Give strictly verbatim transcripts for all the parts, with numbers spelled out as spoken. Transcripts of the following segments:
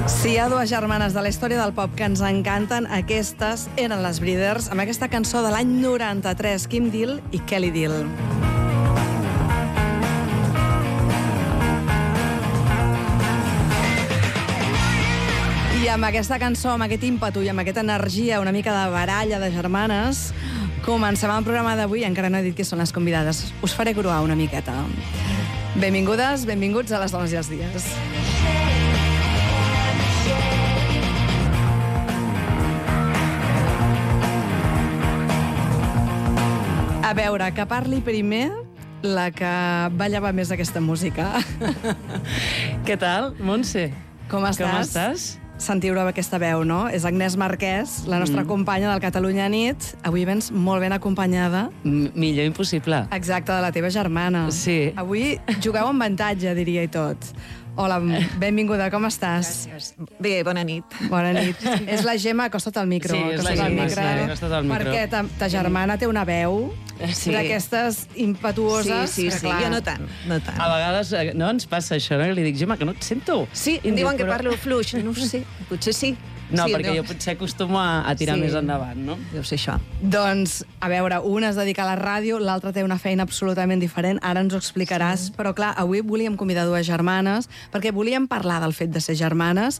Si hi ha dues germanes de la història del pop que ens encanten, aquestes eren les Breeders, amb aquesta cançó de l'any noranta-tres, Kim Deal i Kelly Deal. I amb aquesta cançó, amb aquest ímpetu i amb aquesta energia, una mica de baralla de germanes, comencem el programa d'avui. Encara no he dit qui són les convidades. Us faré gruar una miqueta. Benvingudes, benvinguts a Les Dones i els Dies. A veure, que parli primer la que ballava més aquesta música. Què tal, Montse? Com estàs? Com estàs? Sentiu-ho amb aquesta veu, no? És Agnès Marquès, la nostra mm. companya del Catalunya Nit. Avui vens molt ben acompanyada. M millor impossible. Exacte, de la teva germana. Sí. Avui jugueu amb avantatge, diria i tot. Hola, benvinguda, com estàs? Gràcies. Bé, bona nit. Bona nit. És la Gemma, acosta't al micro. Sí, és la Gemma, sí, acosta't al micro. Perquè ta, ta germana té una veu sí. d'aquestes impetuoses. Sí, sí, que, sí, clar, jo no tant, no tant. A vegades no ens passa això, no? Li dic, Gemma, que no et sento. Sí, em diuen que parlo fluix, no ho sé, potser sí. No, sí, perquè no. jo potser acostumo a, a tirar sí. més endavant, no? Deu ser això. Doncs, a veure, una es dedica a la ràdio, l'altra té una feina absolutament diferent, ara ens ho explicaràs, sí. Però clar, avui volíem convidar dues germanes, perquè volíem parlar del fet de ser germanes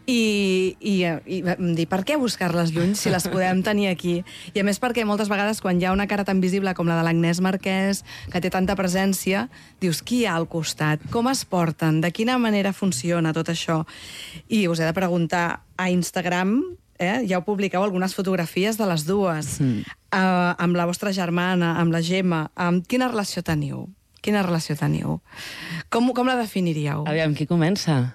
i, i, i vam dir, per què buscar-les lluny si les podem tenir aquí? I a més perquè moltes vegades quan hi ha una cara tan visible com la de l'Agnès Marquès, que té tanta presència, dius, qui hi ha al costat? Com es porten? De quina manera funciona tot això? I us he de preguntar, a Instagram eh, ja ho publiqueu algunes fotografies de les dues, mm. uh, amb la vostra germana, amb la Gemma. Amb quina relació teniu? Quina relació teniu? Com, com la definiríeu? Aviam, qui comença?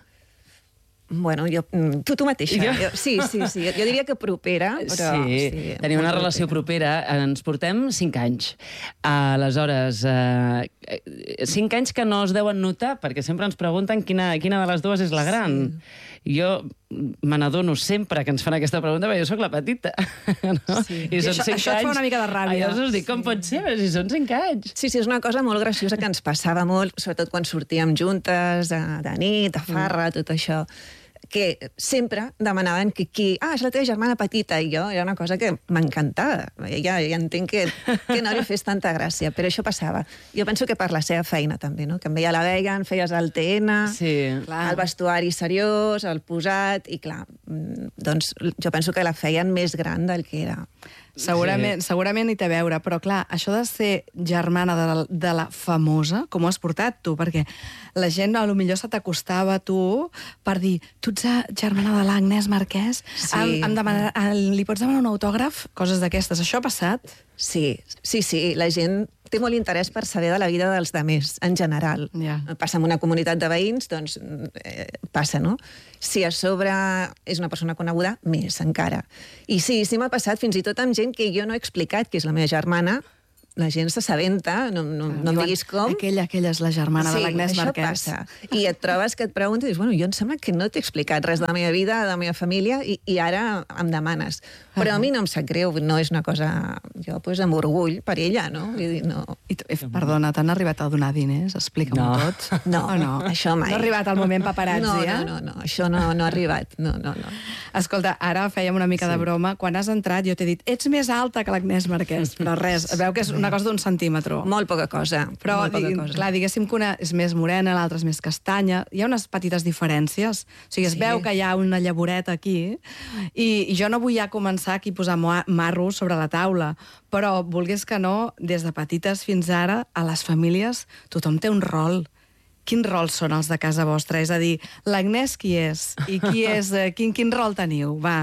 Bueno, jo, tu, tu mateixa. Jo? Jo, sí, sí, sí. Jo diria que propera, però... Sí, sí tenim una relació propera. Ens portem cinc anys. Aleshores, eh, cinc anys que no es deuen notar, perquè sempre ens pregunten quina, quina de les dues és la gran. Sí. Jo me n'adono sempre que ens fan aquesta pregunta, perquè jo sóc la petita. No? Sí. I, I això, això et fa una mica de ràbia. Llavors us dic, com sí. pot ser? Si són cinc anys. Sí, sí, és una cosa molt graciosa que ens passava molt, sobretot quan sortíem juntes, de, de nit, a farra, mm. tot això, que sempre demanaven que qui... Ah, és la teva germana petita, i jo era una cosa que m'encantava. Ja, ja entenc que, que no li fes tanta gràcia, però això passava. Jo penso que per la seva feina, també, no? Que em veia la veia, en feies el T N, sí, el vestuari seriós, el posat, i clar, doncs jo penso que la feien més gran del que era. Segurament, sí. segurament hi té a veure, però clar, això de ser germana de la, de la famosa, com ho has portat tu? Perquè la gent a lo millor se t'acostava a tu per dir, tu ets germana de l'Agnès Marquès? Sí. Em, em demana, li pots demanar un autògraf? Coses d'aquestes. Això ha passat? Sí, sí, sí. La gent té molt interès per saber de la vida dels demés, en general. Yeah. Passa en una comunitat de veïns, doncs eh, passa, no? Si a sobre és una persona coneguda, més encara. I sí, sí m'ha passat fins i tot amb gent que jo no he explicat que és la meva germana. La gent s'assabenta, no, no, no em diguis com. Aquella, aquella és la germana sí, de l'Agnès Marquès. Sí, això passa. I et trobes que et preguntes i dius, bueno, jo em sembla que no t'he explicat res de la meva vida, de la meva família, i, i ara em demanes. Però a mi no em sap greu, no és una cosa... Jo, pues, amb orgull per ella, no? Vull dir, no. I tu, perdona, t'han arribat a donar diners? Explica-m'ho no. tot. No, oh, no, això mai. No ha arribat el moment paparazzi, no, eh? No, no, no, això no, no ha arribat. No, no, no. Escolta, ara fèiem una mica sí. de broma. Quan has entrat jo t'he dit, ets més alta que l'Agnès Marquès, però res, veu que és una cosa d'un centímetre. Molt poca cosa. Però, molt poca di, cosa. clar, diguéssim que una és més morena, l'altra és més castanya. Hi ha unes petites diferències. O sigui, es sí. veu que hi ha una llavoreta aquí. I, i jo no vull ja començar aquí a posar marros sobre la taula, però, vulguis que no, des de petites fins ara, a les famílies, tothom té un rol. Quins rols són els de casa vostra? És a dir, l'Agnès qui és? I qui és, eh, quin, quin rol teniu? Va...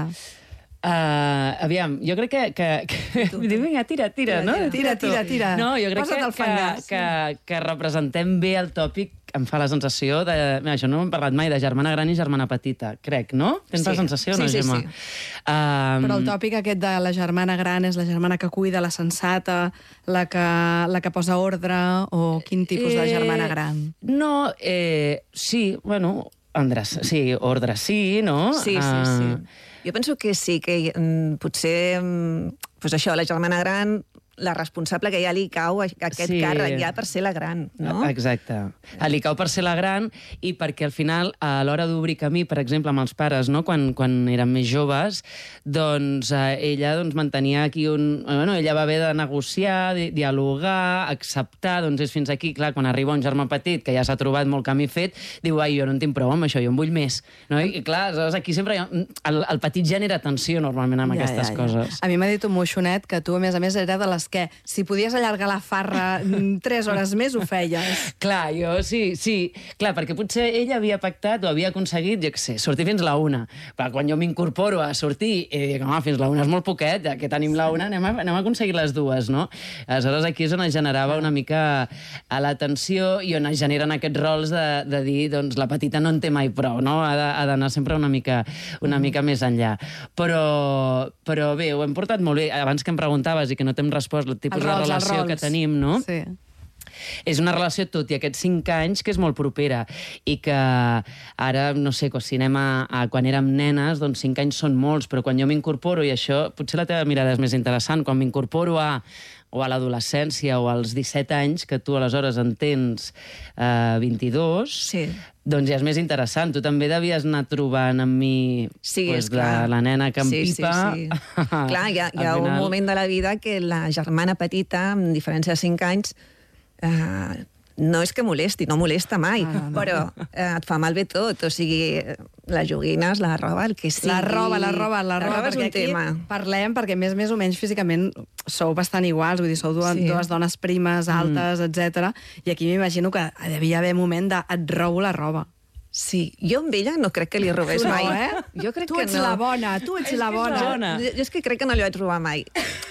Uh, aviam, jo crec que... que, que... Vinga, tira, tira, no? Tira, tira, tira. No, jo crec que, que, que, que representem bé el tòpic, em fa la sensació de... Mira, això no hem parlat mai de germana gran i germana petita, crec, no? Tens sí. la sensació, no, sí, sí, Gemma? Sí, sí. Um... Però el tòpic aquest de la germana gran és la germana que cuida, la sensata, la que, la que posa ordre, o quin tipus eh, de germana gran? No, eh, sí, bueno, Andres, sí, ordre sí, no? Sí, sí, sí. Uh... Jo penso que sí, que mm, potser, mm, pues això, la germana gran la responsable que ja li cau a aquest Sí. càrrec ja per ser la gran, no? Exacte. Li cau per ser la gran i perquè al final, a l'hora d'obrir camí, per exemple, amb els pares, no? quan, quan eren més joves, doncs eh, ella doncs, mantenia aquí un... Bueno, ella va haver de negociar, di dialogar, acceptar, doncs és fins aquí, clar, quan arriba un germà petit que ja s'ha trobat molt camí fet, diu, ai, jo no en tinc prou amb això, jo en vull més. No? I clar, aleshores, aquí sempre hi ha... el, el petit genera tensió normalment amb ja, aquestes ja, ja. coses. A mi m'ha dit un moixonet que tu, a més a més, era de les que, si podies allargar la farra tres hores més, ho feies. Clar, jo sí, sí. Clar, perquè potser ella havia pactat o havia aconseguit, jo què sé, sortir fins la una. Però quan jo m'incorporo a sortir i dic, home, fins la una és molt poquet, ja que tenim la una, anem a, anem a aconseguir les dues, no? Aleshores, aquí és on es generava una mica a la tensió i on es generen aquests rols de, de dir, doncs, la petita no en té mai prou, no? Ha d'anar sempre una mica, una mica més enllà. Però, però bé, ho hem portat molt bé. Abans que em preguntaves i que no t'hem respost el tipus rols, de relació que tenim, no? Sí. És una relació, tot i aquests cinc anys, que és molt propera i que ara, no sé, si anem a, a quan érem nenes, doncs cinc anys són molts, però quan jo m'incorporo, i això potser la teva mirada és més interessant, quan m'incorporo a o a l'adolescència o als disset anys, que tu aleshores en tens eh, vint-i-dos, Sí. doncs ja és més interessant. Tu també devies anar trobant amb mi Sí, pues, és clar. la, la nena que em sí, pipa. Sí, sí. Clar, hi ha, hi ha Al un final- moment de la vida que la germana petita, amb diferència de cinc anys, eh, no és que molesti, no molesta mai, Ah, no, no. però eh, et fa malbé tot. O sigui, les joguines, la roba, el que sigui... La roba, la roba, la roba, La roba és perquè un tema. aquí parlem, perquè més, més o menys físicament sou bastant iguals, vull dir, sou dues, Sí. dues dones primes, altes, mm. etcètera. I aquí m'imagino que devia haver moment de et robo la roba. Sí, jo amb ella no crec que li robés Tu no, mai. eh? Jo crec Tu que ets no. la bona, tu ets la bona. bona. Jo, jo és que crec que no li vaig robar mai.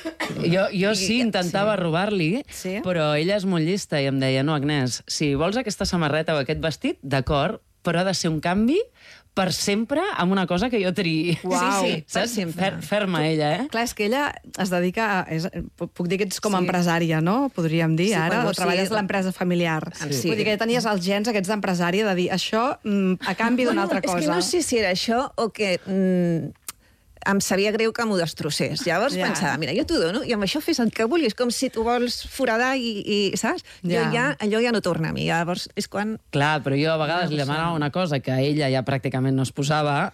Jo, jo sí, intentava sí. robar-li, Sí? però ella és molt llesta i em deia, no, Agnès, si vols aquesta samarreta o aquest vestit, d'acord, però ha de ser un canvi per sempre amb una cosa que jo triï. Uau. Sí, sí, per Saps? sempre. Fer, ferma, ella, eh? Clar, és que ella es dedica a... És, puc dir que ets com a Sí. empresària, no? Podríem dir, Sí, ara, bueno, o treballes sí. a l'empresa familiar. Sí. Vull dir que ja tenies els gens aquests d'empresària de dir això mm, a canvi d'una altra cosa. És que no sé si era això o que mm, em sabia greu que m'ho destrossés. Llavors Ja. pensava, mira, jo t'ho dono i amb això fes el que vulguis, com si tu vols foradar i, i saps? Ja. Jo ja, allò ja no torna a mi. Llavors és quan... Clar, però jo a vegades li demanava una cosa que ella ja pràcticament no es posava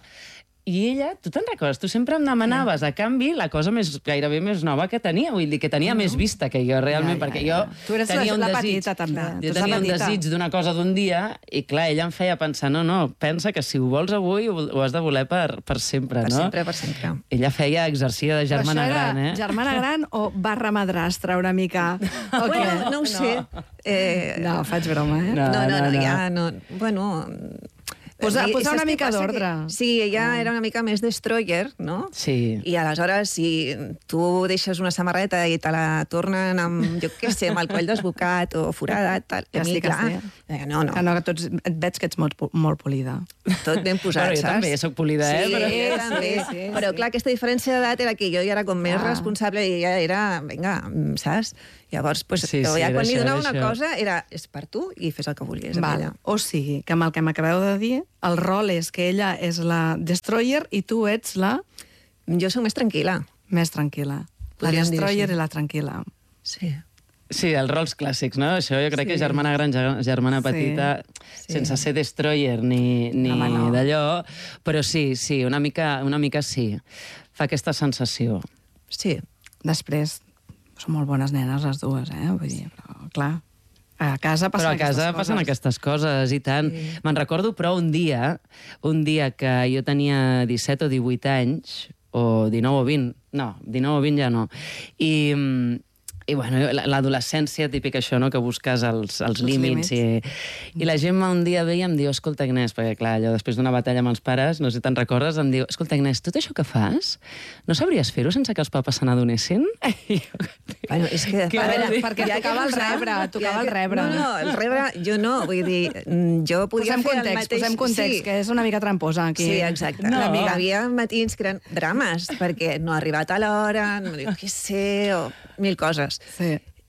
i ella, tu te'n recordes, tu sempre em demanaves a canvi la cosa més, gairebé més nova que tenia, vull dir, que tenia més vista que jo realment, Ja, ja, perquè ja. jo Tu eres tenia la- un la desig, petita, també. jo Tu ets la tenia un petita. desig d'una cosa d'un dia i clar, ella em feia pensar, no, no, pensa que si ho vols avui ho, ho has de voler per, per sempre, Per no? sempre, per sempre. Ella feia, exercia de Però germana això era gran, eh? germana gran o barra madrastra, una mica? O què? Bueno, no ho sé. Eh, No, faig broma, eh? No. no, no, no, no. ja no... Bueno... Posa- eh, posar saps una què mica passa? d'ordre. Que- Sí, ella era una mica més destroyer, no? Sí. I aleshores, si tu deixes una samarreta i te la tornen amb, jo què sé, amb el coll desbocat o foradat, tal, Que a mi, sí, que clar, sí. eh, no, no, Que no, que tots, et veig que ets molt, molt polida. tot ben posat, Bueno, jo saps? també soc polida, eh, Sí, però- jo també. Sí, sí, però sí. clar, aquesta diferència d'edat era que jo ja era com més Ah. responsable i ella era, vinga, saps? Llavors, pues, Sí, sí, sí, ja era quan li això, donava era una això. cosa, era, és per tu i fes el que vulguis amb Val. ella. O sigui, que amb el que m'acabeu de dir, el rol és que ella és la destroyer i tu ets la Jo soc més tranquil·la. més tranquil·la. La Podríem dir destroyer així. i la tranquil·la. Sí. Sí, els rols clàssics, no? Això jo crec Sí. que germana gran, ger- germana Sí. petita, Sí. sense ser destroyer ni, ni Home, no. d'allò, però sí, sí, una mica, una mica sí. Fa aquesta sensació. Sí. Després, són molt bones nenes les dues, eh? Vull dir, però clar, a casa passen Però a casa aquestes passen coses. aquestes coses, i tant. Sí. Me'n recordo, però, un dia, un dia que jo tenia disset o divuit anys, o dinou o vint, no, dinou o vint ja no, i... mm, i bueno, la- l'adolescència, típic això, no?, que busques els, els Els límits. I, I la gent un dia veia i em diu, escolta, Agnès, perquè clar, allò després d'una batalla amb els pares, no sé si te'n recordes, em diu, escolta, Agnès, tot això que fas, no sabries fer-ho sense que els papes se n'adonessin? I jo, Bueno, és que... Què a vol veure, dir? Perquè ja tocava que el posar- rebre, tocava ja el que- rebre. No, no, el rebre jo no, vull dir, mm, jo podia Posem fer el context, mateix... posem context, sí. que és una mica tramposa aquí. Sí, exacte. No. No. Hi havia matins que eren drames, perquè no ha arribat a l'hora, no dic, què sé, o mil coses. Sí.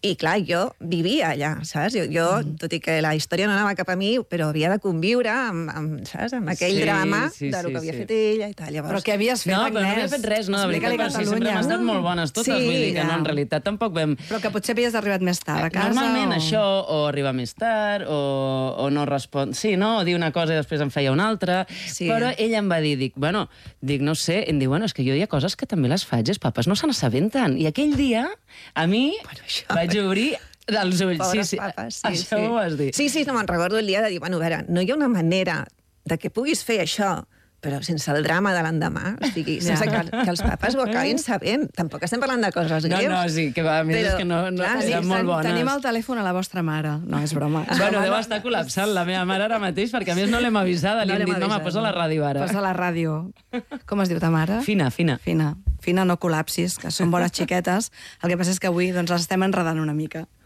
I, clar, jo vivia allà, saps? Jo, jo mm. tot i que la història no anava cap a mi, però havia de conviure amb, amb, saps? amb aquell Sí, drama sí, de lo sí, que havia sí. fet ella i tal. Llavors... Però què havies fet, No, Agnès? però no havia fet res, no, de Explica-li veritat, però sí, sempre hem Catalunya. estat molt bones totes, Sí, vull dir que ja. no, en realitat tampoc vam... Però que potser havies arribat més tard a casa. Normalment o... això, o arribar més tard, o, o no respon... Sí, no? O dir una cosa i després en feia una altra. Sí. Però ella em va dir, dic, bueno, dic, no sé, em diu, bueno, és que jo hi ha coses que també les faig, els papes no se n'assabenten. I aquell dia, a mi, Bueno, això- vaig obrir els ulls. Pobres sí, sí. papes, sí, Això sí. ho vas dir. Sí, sí, no me'n recordo el dia de dir, bueno, a veure, no hi ha una manera de que puguis fer això, però sense el drama de l'endemà, o sigui, sense Ja. que, que els papes ho acabin sabent. Tampoc estem parlant de coses No, greus. no, sí, que va, a més Però, és que no, no clar, sí, eren molt Ten- bones. Tenim el telèfon a la vostra mare. No, és broma. És Bueno, broma, deu no. estar col·lapsant la meva mare ara mateix, perquè a més no l'hem avisada. Li No hem l'hem dit, mama, avisat, posa la no. ràdio ara. Posa la ràdio. Com es diu ta mare? Fina, fina. Fina. Fina, no col·lapsis, que són bones xiquetes. El que passa és que avui doncs, les estem enredant una mica.